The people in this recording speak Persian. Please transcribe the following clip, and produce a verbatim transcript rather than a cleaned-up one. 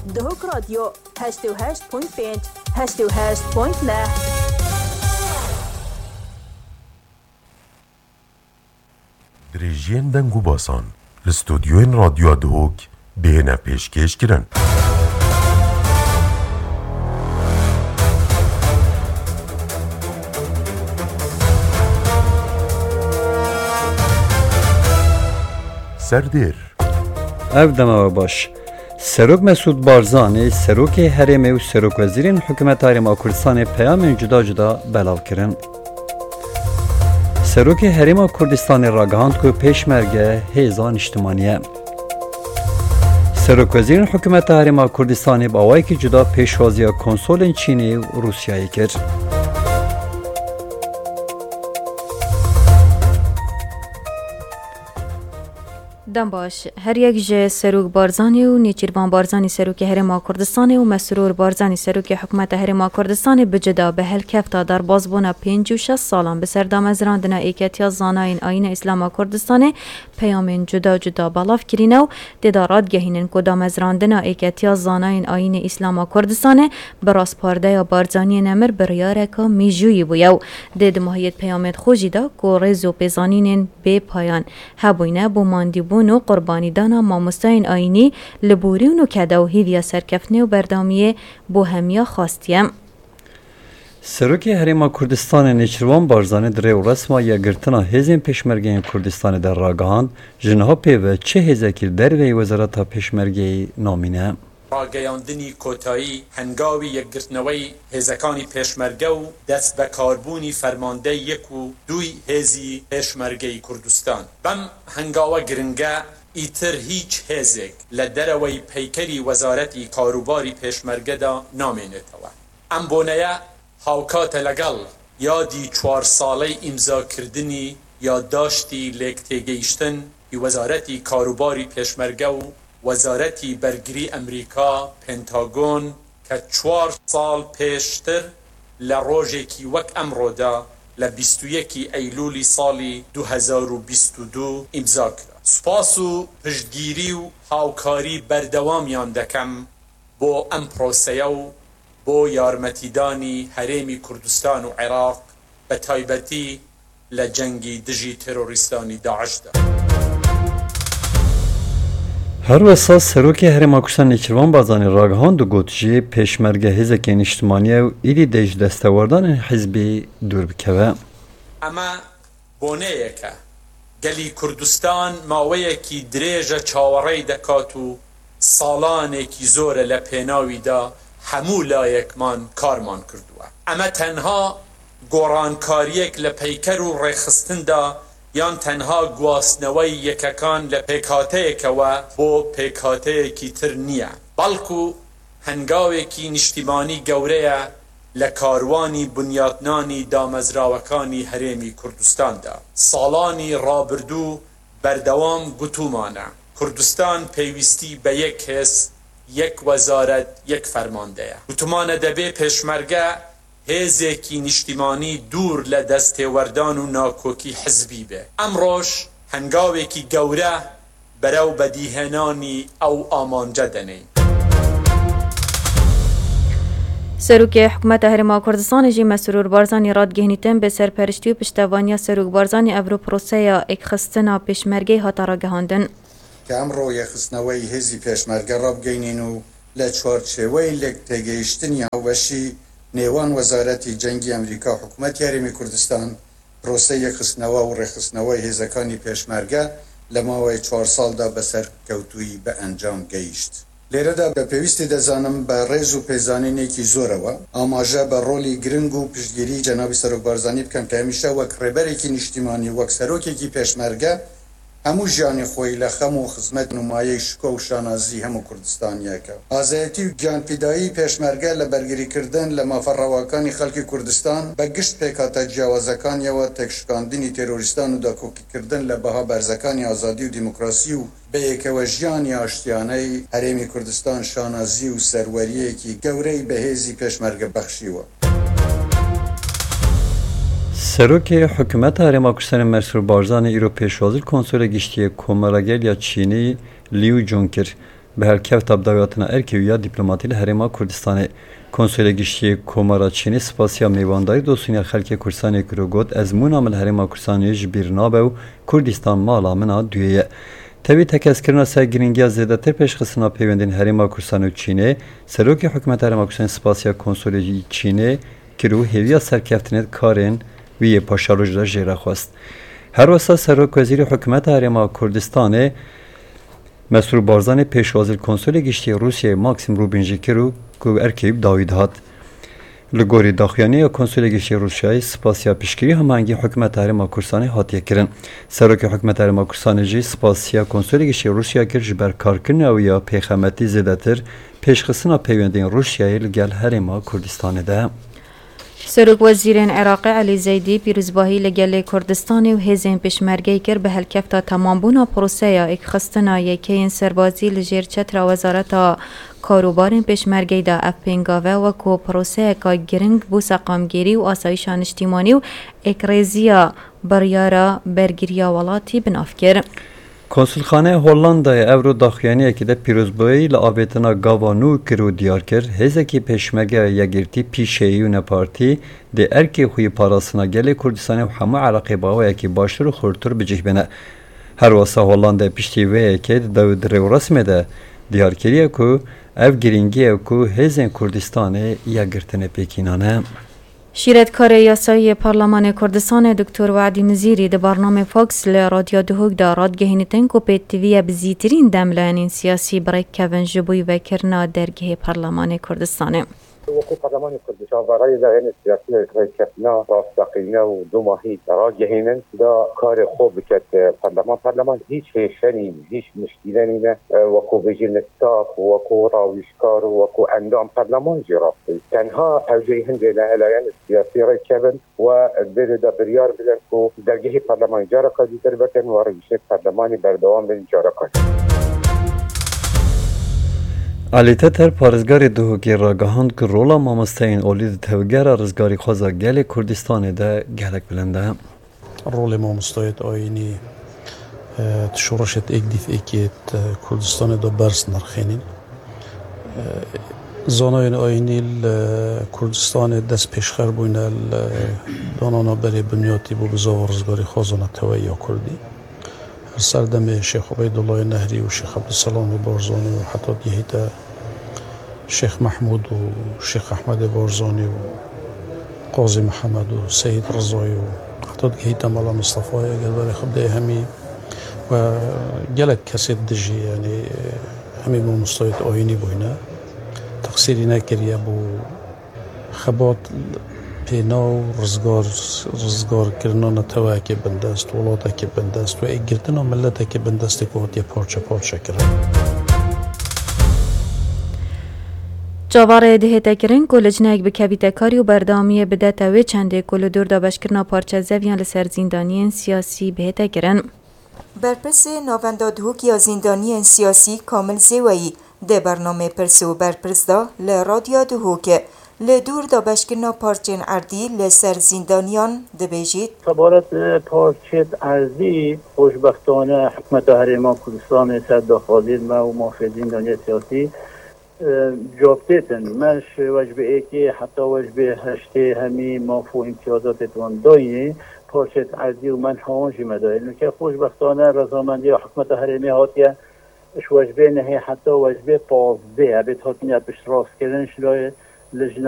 دهوك راديو هشت و هشت بوينت پنج هشت و هشت بوينت نه. دريجين دنگو باسان الاستوديوين راديو دهوك بهنا پیشکش کرن. سردر ev dema baş. Serok Mesud Barzanî, Serokê Herêmê û Serokwezîrên Hikûmeta Herêma Kurdistanê peyamên cuda cuda belav kirin. Serokê Herêma Kurdistanê ragihand ku pêşmerge hêza niştimanî ye. Serokwezîrên Hikûmeta Herêma Kurdistanê bi awayekî cuda pêşwaziya konsolên Çînê û Rûsyayê kir. دم باش هر یک جه سروک بارزانی و نیچیروان بارزانی سروک هرما کردستانی و مسرور بارزانی سروک حکومت هرما کردستانی بجدا به هل کفتا در بازبونا پنج و شش سالان به سردام از راندنا ایکتیا زاناین آین اسلام کردستانی پیامین جدا جدا بالاف کرینو دیدارات گهینن کدام از راندنا ایکتیا زاناین آین اسلام کردستانی براس پارده یا بارزانی نمر بریارکا میجویی بویو دید ماهیت پیامت خوشی دا که ریز و پیزانین به پایان هبوینه بو ماندی بون و قربانی دانا ماموستاین آینی لبوری و نکده و هیویا سرکفنه و بردامیه بو همیا خواستیم. سروکی هریما کردستان نیچروان بارزانه دره و رسما یا گرتنا هزین پشمرگین کردستان در راگهان جنها پیوه چه هزکیر در وی وزارت پشمرگی نامینه؟ ڕاگەیاندنی کۆتایی هەنگاوی یەکگرتنەوەی هێزەکانی پێشمەرگە و دەست بە کاربوونی فەرماندەی یەک و دووی هێزی پێشمەرگەی کوردستان بەم هەنگاوە گرنگە ئیتر هیچ هێزێک لە دەرەوەی پەیکەری وەزارەتی کاروباری پێشمەرگەدا نامێنێتەوە. ئەم بۆنەیە هاوکاتە لەگەڵ یادی چوار ساڵەی ئیمزاکردنی یادداشتی لێکتێگەیشتن وەزارەتی کاروباری پێشمەرگە و وەزارەتی بەرگری ئەمریکا پێنتاگۆن کە چوار ساڵ پێشتر لە ڕۆژێکی وەک ئەمڕۆدا لە بیست و یەکی ئەیلولی ساڵی دوو هەزار و بیست و دوو ئیمزا کرا. سوپاس و پشتگیری و هاوکاری بەردەوامیان دەکەم بۆ ئەم پرۆسەیە و بۆ یارمەتیدانی هەرێمی کوردستان و عێراق بە تایبەتی لە جەنگی دژی تێرۆریستانی داعشدا. هر وسا سروکی هرما کردستان نیچروان بارزانی راگهاند و گوتجی پشمرگه هزکین اجتماعی و ایدی دیج دستاوردان حزبی دور بکوه. اما بونهیکه گلی کردستان ماویکی دریجه چاوری دکات و سالانێکی زۆرە لە پێناویدا هەموو لایەکمان کارمان کردووە. ئەمە تەنها گۆڕانکاریەک لە پەیکەر و ڕێخستندا یان تەنها گواستنەوەی یەکەکان لە پێکهاتەیەکەوە بۆ پێکهاتەیەکی تر نییە، بەڵکو هەنگاوێکی نیشتیمانی گەورەیە لە کاروانی بنیادنانی دامەزراوەکانی هەرێمی کوردستاندا. ساڵانی ڕابردوو بەردەوام گوتومانە کوردستان پێویستی بە یەک هێز، یەک وەزارەت، یەک فەرماندەیە. گوتومانە دەبێ پێشمەرگە هێزێکی نیشتیمانی دوور لە دەستێوەردان و ناکۆکی حزبی بێ. ئەمڕۆژ هەنگاوێکی گەورە بەرەو بەدیهێنانی ئەو ئامانجە دەنێین. سروک حکومت هرما کردستان جی مسرور بارزانی رادگهنیتن به سرپرشتی و پشتوانی سروک بارزانی افرو پروسیا اکخستنا پشمرگی هاتا را گهاندن. که ئەمڕۆ یەخستنەوەی هێزی پێشمەرگە ڕابگەینین و لە چوارچێوەی لێکتێگەیشتنی هاوبەشی نێوان وەزارەتی جەنگی ئەمریکا و حکوومەتی هەرێمی کوردستان پرۆسەی یەخستنەوە و ڕێخستنەوەی هێزەکانی پێشمەرگە لە ماوەی چوار ساڵدا بەسەر کەوتووی بە ئەنجام گەیشت. لێرەدا بە پێویستی دەزانم بە ڕێز و پێزانینێکی زۆرەوە ئاماژە بە ڕۆلی گرنگ و پشتگیری جەنابی سەرۆک بارزانی بکەم کە هەمیشە وەک ڕێبەرێکی نیشتیمانی وەک سەرۆکێکی پێشمەرگە هەموو ژیانی خۆی لە خەم و خزمەت نمایەی شکۆ و شانازی هەموو کوردستانیەکە. ئازایەتی و گیانپیدایی پێشمەرگە لە بەرگریکردن لە مافەڕەواکانی خەڵکی کوردستان بە گشت پێکاتە جیاوازەکانیەوە تێکشکاندنی تێرۆریستان و داکۆکیکردن لە بەها بەرزەکانی ئازادی و دیموکراسی و بەیەکەوە ژیانی ئاشتیانەی هەرێمی کوردستان شانازی و سەروەریەکی گەورەی بەهێزی پێشمەرگە بەخشیوە. سروکی حکومت هرما کردستان مسرور بارزانی ایرو پیشوازی کنسول گشتی کومراگل یا چینی لیو جونکر به هلکفت بدایاتنا ارکیویا دیپلماتی لهرما کردستان کنسول گشتی کومارا چینی سپاسیا میوانداری دوستانی خلک کردستان کروگوت از مونام لهرما کردستان جبیرنابه و کردستان مالا منا دویه تبی تکسکرنا سرگرینگی زیاده تر پیشخستنا پیوندین هرما کردستان و چینی سروک حکومت هرما کردستان سپاسیا کنسول چینی کرو هویا سرکفتنت کارن وی پاشاروج را جیره خواست. هر وسط سروک وزیر حکومت هرما کردستان مسرور بارزان پیش وزیر کنسول گشتی روسیه ماکسیم روبینجی کرو که ارکیب داوید هات لگوری داخیانی یا کنسول گشتی روسیه سپاسیا پیشگیری همانگی حکومت هرما کردستان هاتیه کرن. سروک حکومت هرما کردستان جی سپاسیا کنسول گشتی روسیه کر جبر کارکرن او یا پیخامتی زیادتر پیشخستنا پیوندین روسیه لگل هرما کردستان ده. سروک وزیرین عراقی علی زیدی پیروزباهی لگل کردستان و هزین پشمرگی کر به هلکفتا تمام بونا پروسه یا اک خستنا یکین سربازی لجیر چتر وزارت کاروبارین پشمرگی دا اپینگاوه و کو پروسه که گرنگ بو سقامگیری و آسایشان اجتماعی و اکریزیا بریارا برگیریا ولاتی بنافکر. کنسولخانه هولندای اورو داخیانی که ده پیروزبایی لعابتنا گاوانو کرو دیار کر هزکی پشمگه یگرتی پیشیون پارتی ده ارکی خوی پاراسنا گل کردستان و همه علاقه باوه که باشتر و خورتر بجه بینه. هر واسه هولندا پشتیوه که ده درو رسمه ده دیار کریه که او گرینگیه که هزین کردستان یگرتن پیکینانه. شیرتکار یاسایی پارلمان کردستان دکتر وعدی نزیری در برنامه فاکس لرادیو دهوک دا رادگهینتن کو پیتویه بزیترین دملانین سیاسی برای کون جبوی و کرنا درگه پارلمان کردستانه. وقتی پارلمان کردستان برای لایحه سیاسی رای کردنا راستقینه و دو ماهی رادگهینن دا کار خوب بکرد پارلمان پارلمان هیچ هیشنی هیچ مشکلی نیست وقو بجین استاف وقو راویشکار وقو اندام پارلمان جرافتی تنها اوجه هنده لایحه سیاسی رای کردن و بر دا بریار بدن کو درگه پارلمان جارا کردی در بکن و رئیس پارلمانی بردوام بدن جارا کرد. علیته تر پارزگاری دهوکی راگهاند که رولا مامستین اولید توگر رزگاری خوزا گل کردستان ده گلک بلنده. رول مامستایت آینی تشورشت ایک دیف ایکیت کردستان ده برس نرخینین. زاناین آینی کردستان دست پیشخر بوینه دانانا بری بنیاتی بو بزاو رزگاری خوزانا توایی کردی. سردم شیخ عبیدالله نهری و شیخ عبدالسلام بارزانی و حتی دیهیت شیخ محمود و شیخ احمد بارزانی و قاضی محمد و سید رضایی و حتی دیهیت مالا مصطفی گلبری خبده همی و گلک کسی دجی یعنی همی با مستایت آینی بوینه تقصیری نکریه بو خبات پینا و رزگار رزگار کردن نتوه که بنده است ولاد که بنده است و ایگرتن ملت که بنده است که وقتی پارچه پارچه کرد. جوار دهت کرن کلجنگ به کبیت کاری و بردامی بده توی چنده کل دور دابش کرنا پارچه زویان لسر زندانیان سیاسی بهت کرن. برپرس نواندادهوک یا زندانیان سیاسی کامل زوایی ده برنامه پرس و برپرس دا لرادیو دهوک لدور دا بشکرنا پارچین اردی لسر زندانیان دبیجید. سبارت پارچت اردی خوشبختانه حکمت هرما کردستان سد خالد ما و مافی زندانی سیاسی جابتتن منش وجبه ای که حتی وجبه هشته همی مافو امتیازاتتون داینه پارچت اردی و من حوانجی مداینه که خوشبختانه رضامندی حکمت هرمی هاتیه اش وجبه نهی حتی وجبه پازده عبید هاتنی بشراس کردن شلای لجنه